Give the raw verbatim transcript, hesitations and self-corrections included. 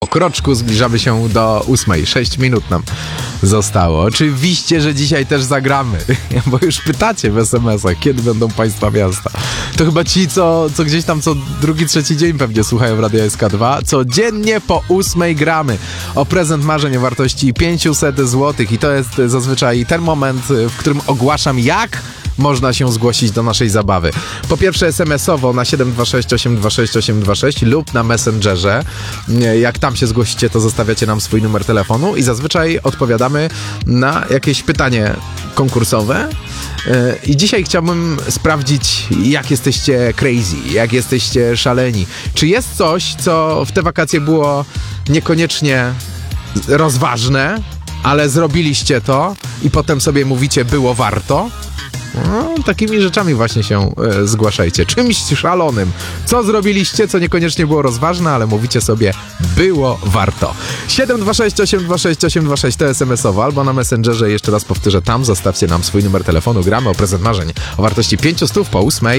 kroczku zbliżamy się do ósmej. Sześć minut nam zostało. Oczywiście, że dzisiaj też zagramy, bo już pytacie w es em esach, kiedy będą państwa miasta. To chyba ci, co, co gdzieś tam co drugi, trzeci dzień pewnie słuchają Radia S K dwa. Codziennie po ósmej gramy o prezent marzeń o wartości pięćset złotych i to jest zazwyczaj ten moment, w którym ogłaszam, jak można się zgłosić do naszej zabawy. Po pierwsze es em esowo na siedem dwa sześć osiem dwa sześć osiem dwa sześć lub na Messengerze. Jak tam się zgłosicie, to zostawiacie nam swój numer telefonu i zazwyczaj odpowiadamy na jakieś pytanie konkursowe. I dzisiaj chciałbym sprawdzić, jak jesteście crazy, jak jesteście szaleni. Czy jest coś, co w te wakacje było niekoniecznie rozważne, ale zrobiliście to i potem sobie mówicie, było warto? No, takimi rzeczami właśnie się e, zgłaszajcie. Czymś szalonym. Co zrobiliście, co niekoniecznie było rozważne, ale mówicie sobie, było warto. siedem dwa sześć osiem dwa sześć osiem dwa sześć to es em esowo albo na Messengerze, jeszcze raz powtórzę, tam zostawcie nam swój numer telefonu. Gramy o prezent marzeń o wartości pięćset po ósmej.